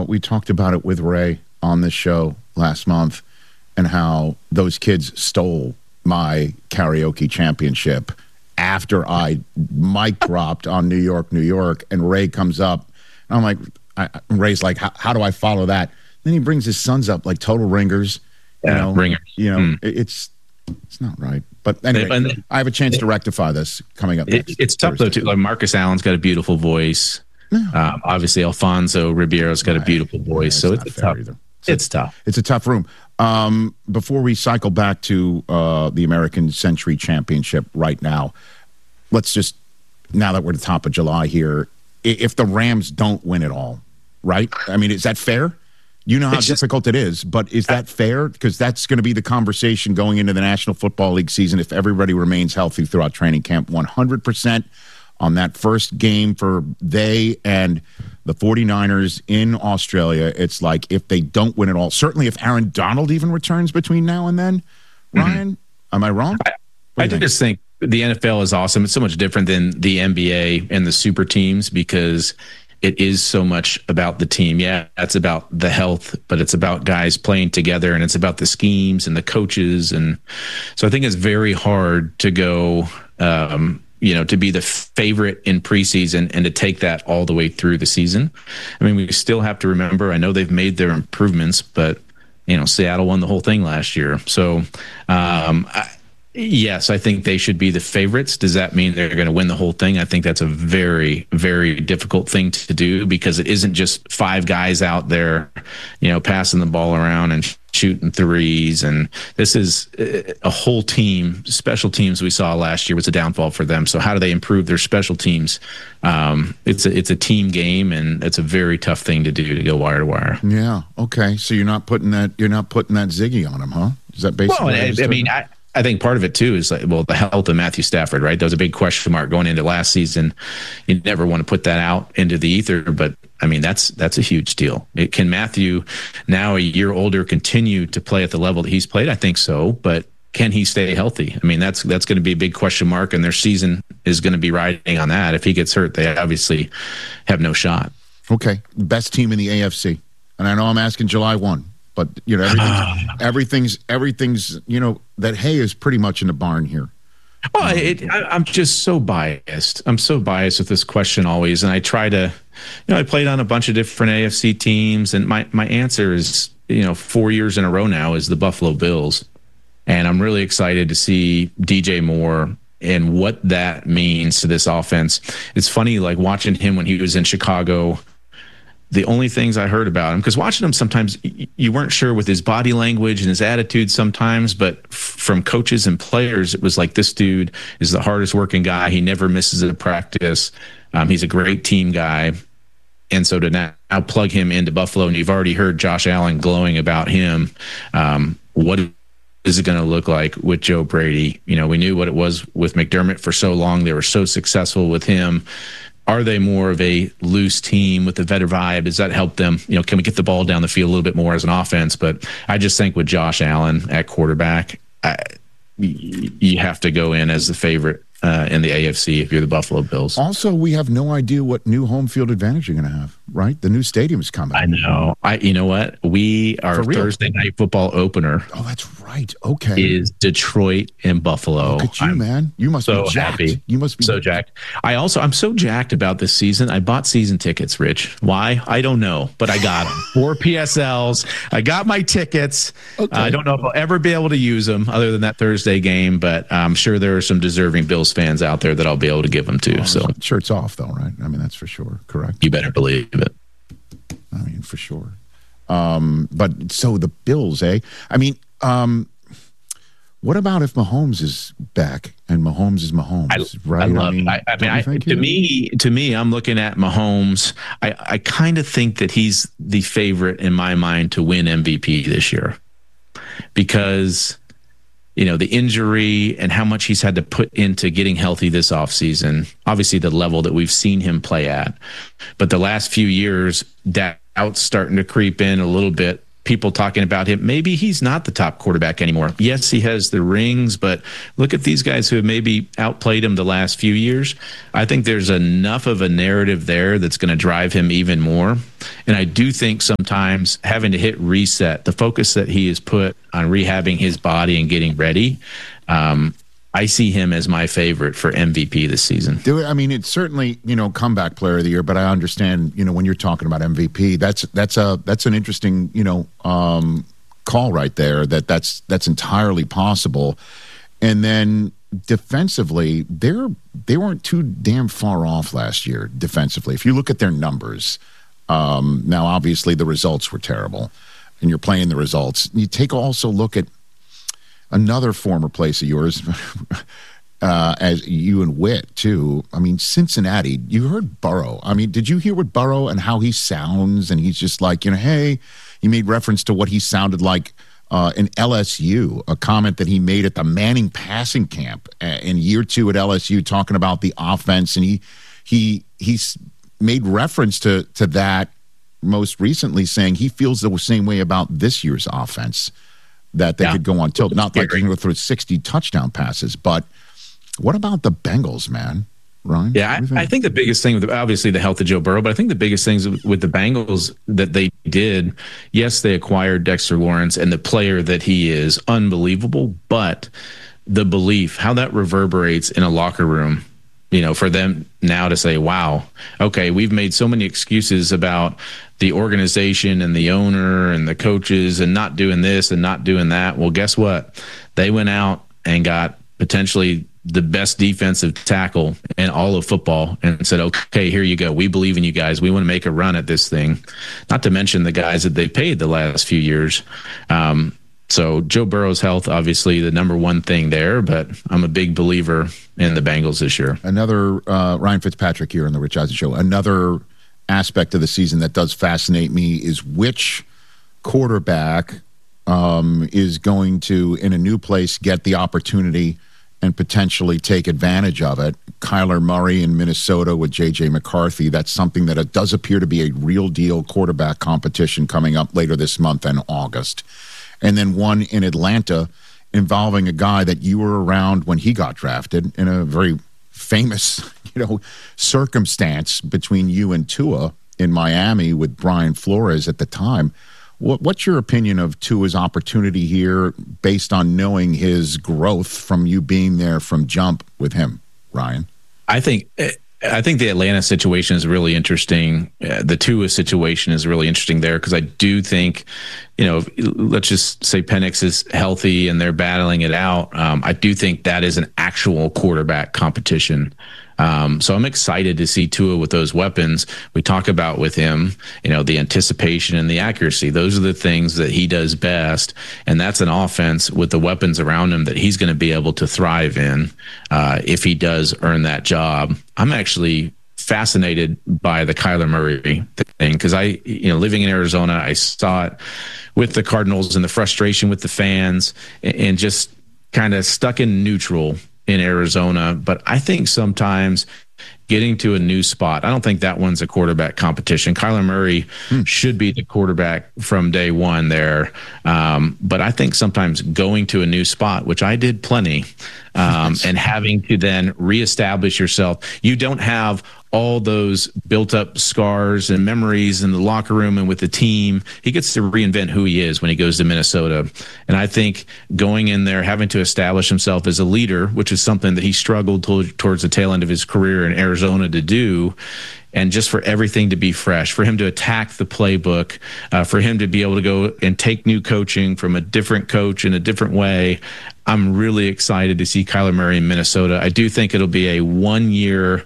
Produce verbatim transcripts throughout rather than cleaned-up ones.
we talked about it with Ray on this show last month, and how those kids stole my karaoke championship after I mic dropped on New York, New York, and Ray comes up. And I'm like, I, Ray's like, how do I follow that? Then he brings his sons up like total ringers. You yeah, know, ringers. You know, mm. it's it's not right. But anyway, they, I have a chance to rectify this coming up next. It, it's tough, Thursday. though, too. Like Marcus Allen's got a beautiful voice. No. Um, obviously, Alfonso Ribeiro's got a beautiful voice. Yeah, so it's, it's tough. It's, it's tough. It's a tough room. Um, before we cycle back to uh, the American Century Championship right now, let's just, now that we're at the top of July here, if the Rams don't win it all, right? I mean, is that fair? You know how it's difficult just, it is, but is that fair? Because that's going to be the conversation going into the National Football League season if everybody remains healthy throughout training camp. one hundred percent on that first game for they and the forty-niners in Australia. It's like if they don't win it all, certainly if Aaron Donald even returns between now and then, Ryan, mm-hmm. am I wrong? I, I think? just think the N F L is awesome. It's so much different than the N B A and the super teams because it is so much about the team. Yeah, it's about the health, but it's about guys playing together, and it's about the schemes and the coaches. And so I think it's very hard to go, um, you know, to be the favorite in preseason and to take that all the way through the season. I mean, we still have to remember, I know they've made their improvements, but, you know, Seattle won the whole thing last year. So, um, I, yes, I think they should be the favorites. Does that mean they're going to win the whole thing? I think that's a very, very difficult thing to do because it isn't just five guys out there, you know, passing the ball around and shooting threes. And this is a whole team. Special teams we saw last year was a downfall for them. So how do they improve their special teams? Um, it's a, it's a team game, and it's a very tough thing to do to go wire to wire. Yeah. Okay. So you're not putting that, you're not putting that Ziggy on him, huh? Is that basically? Well, I, I mean, I, I think part of it, too, is like, well, the health of Matthew Stafford, right? That was a big question mark going into last season. You never want to put that out into the ether, but, I mean, that's that's a huge deal. It, can Matthew, now a year older, continue to play at the level that he's played? I think so, but can he stay healthy? I mean, that's that's going to be a big question mark, and their season is going to be riding on that. If he gets hurt, they obviously have no shot. Okay, best team in the A F C. And I know I'm asking July first. But, you know, everything's, everything's, everything's, you know, that hay is pretty much in the barn here. Well, it, I, I'm just so biased. I'm so biased with this question always. And I try to, you know, I played on a bunch of different A F C teams. And my, my answer is, you know, four years in a row now is the Buffalo Bills. And I'm really excited to see D J Moore and what that means to this offense. It's funny, like watching him when he was in Chicago. The only things I heard about him, because watching him sometimes you weren't sure with his body language and his attitude sometimes, but f- from coaches and players, it was like, this dude is the hardest working guy. He never misses a practice. Um, he's a great team guy. And so to now, now plug him into Buffalo, and you've already heard Josh Allen glowing about him. Um, what is it going to look like with Joe Brady? You know, we knew what it was with McDermott for so long. They were so successful with him. Are they more of a loose team with the veteran vibe? Does that help them? You know, can we get the ball down the field a little bit more as an offense? But I just think with Josh Allen at quarterback, I, you have to go in as the favorite uh, in the A F C if you're the Buffalo Bills. Also, we have no idea what new home field advantage you're going to have, right? The new stadium is coming. I know. I. You know what? We our Thursday night football opener. Oh, that's right. Okay. Is Detroit and Buffalo. Look at you, I'm man. You must so be jacked. Happy. You must be so jacked. I also I'm so jacked about this season. I bought season tickets, Rich. Why? I don't know, but I got them. Four P S Ls. I got my tickets. Okay. Uh, I don't know if I'll ever be able to use them other than that Thursday game, but I'm sure there are some deserving Bills fans out there that I'll be able to give them to. Well, so shirts off, though, right? I mean, that's for sure. Correct. You better believe it. I mean, for sure. Um, but so the Bills, eh? I mean, um, what about if Mahomes is back and Mahomes is Mahomes? I, right? I love I mean, I, I mean I, to me, to me, I'm looking at Mahomes. I, I kind of think that he's the favorite in my mind to win M V P this year because, you know, the injury and how much he's had to put into getting healthy this offseason, obviously the level that we've seen him play at. But the last few years, doubt's starting to creep in a little bit people talking about him. Maybe he's not the top quarterback anymore. Yes, he has the rings, but look at these guys who have maybe outplayed him the last few years. I think there's enough of a narrative there that's going to drive him even more. And I do think sometimes having to hit reset, the focus that he has put on rehabbing his body and getting ready, um, I see him as my favorite for M V P this season. Do it. I mean, it's certainly, you know, comeback player of the year, but I understand, you know, when you're talking about M V P, that's that's a that's an interesting, you know, um, call right there. That that's that's entirely possible. And then defensively, they're they weren't too damn far off last year defensively. If you look at their numbers, um, now obviously the results were terrible, and you're playing the results. You take also look at another former place of yours, uh, as you and Witt, too. I mean, Cincinnati, you heard Burrow. I mean, did you hear what Burrow and how he sounds? And he's just like, you know, hey, he made reference to what he sounded like uh, in L S U, a comment that he made at the Manning passing camp uh, in year two at L S U, talking about the offense. And he he he's made reference to to that most recently, saying he feels the same way about this year's offense, that they yeah. could go on tilt. Not like they're going to throw sixty touchdown passes, but what about the Bengals, man? Ryan? Yeah, I, think? I think the biggest thing, with obviously the health of Joe Burrow, but I think the biggest things with the Bengals that they did, yes, they acquired Dexter Lawrence, and the player that he is, unbelievable, but the belief, how that reverberates in a locker room, you know, for them now to say, wow, okay, we've made so many excuses about the organization and the owner and the coaches and not doing this and not doing that. Well, guess what? They went out and got potentially the best defensive tackle in all of football and said, okay, here you go. We believe in you guys. We want to make a run at this thing. Not to mention the guys that they paid the last few years. Um, so Joe Burrow's health, obviously the number one thing there, but I'm a big believer in the Bengals this year. Another uh, Ryan Fitzpatrick here on the Rich Eisen Show. Another aspect of the season that does fascinate me is which quarterback um, is going to, in a new place, get the opportunity and potentially take advantage of it. Kyler Murray in Minnesota with J J McCarthy. That's something that it does appear to be a real deal quarterback competition coming up later this month in August. And then one in Atlanta involving a guy that you were around when he got drafted in a very famous, you know, circumstance between you and Tua in Miami with Brian Flores at the time. What, what's your opinion of Tua's opportunity here based on knowing his growth from you being there from jump with him, Ryan? I think I think the Atlanta situation is really interesting. Uh, the Tua situation is really interesting there because I do think, you know, let's just say Penix is healthy and they're battling it out. Um, I do think that is an actual quarterback competition. Um, so I'm excited to see Tua with those weapons. We talk about with him, you know, the anticipation and the accuracy. Those are the things that he does best. And that's an offense with the weapons around him that he's going to be able to thrive in uh, if he does earn that job. I'm actually fascinated by the Kyler Murray thing because I, you know, living in Arizona, I saw it with the Cardinals and the frustration with the fans and just kind of stuck in neutral in Arizona. But I think sometimes getting to a new spot, I don't think that one's a quarterback competition. Kyler Murray hmm. should be the quarterback from day one there. Um, but I think sometimes going to a new spot, which I did plenty, um, and having to then reestablish yourself, you don't have all those built up scars and memories in the locker room and with the team. He gets to reinvent who he is when he goes to Minnesota. And I think going in there, having to establish himself as a leader, which is something that he struggled to, towards the tail end of his career in Arizona to do, and just for everything to be fresh, for him to attack the playbook, uh, for him to be able to go and take new coaching from a different coach in a different way. I'm really excited to see Kyler Murray in Minnesota. I do think it'll be a one-year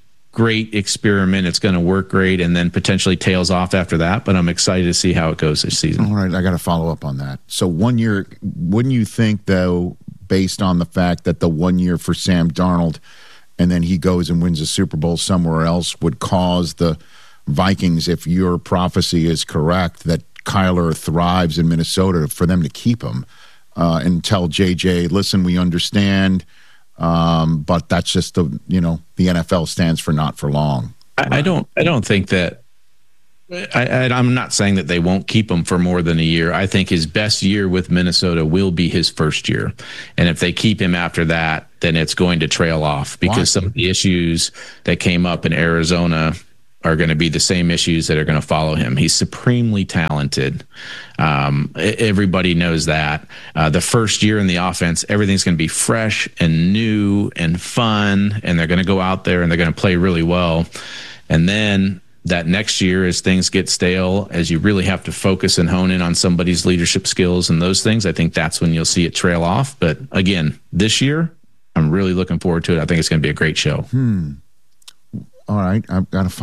great experiment. It's going to work great and then potentially tails off after that. But I'm excited to see how it goes this season. All right. I got to follow up on that. So one year, wouldn't you think, though, based on the fact that the one year for Sam Darnold and then he goes and wins a Super Bowl somewhere else would cause the Vikings, if your prophecy is correct, that Kyler thrives in Minnesota, for them to keep him uh, and tell J J, listen, we understand. Um, but that's just the, you know, the N F L stands for not for long. I, I don't, I don't think that I, and I'm not saying that they won't keep him for more than a year. I think his best year with Minnesota will be his first year. And if they keep him after that, then it's going to trail off because Why? some of the issues that came up in Arizona are going to be the same issues that are going to follow him. He's supremely talented. Um, everybody knows that. Uh, the first year in the offense, everything's going to be fresh and new and fun, and they're going to go out there and they're going to play really well. And then that next year, as things get stale, as you really have to focus and hone in on somebody's leadership skills and those things, I think that's when you'll see it trail off. But again, this year, I'm really looking forward to it. I think it's going to be a great show. Hmm. All right. I've got to